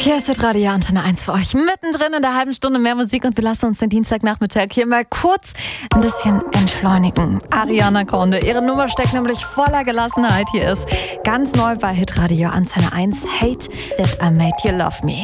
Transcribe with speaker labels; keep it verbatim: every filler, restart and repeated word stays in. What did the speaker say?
Speaker 1: Hier ist das Radio Antenne eins für euch. Mittendrin in der halben Stunde mehr Musik und wir lassen uns den Dienstagnachmittag hier mal kurz ein bisschen entschleunigen. Ariana Grande, ihre Nummer steckt nämlich voller Gelassenheit. Hier ist ganz neu bei Hitradio Antenne eins, Hate That I Made You Love Me.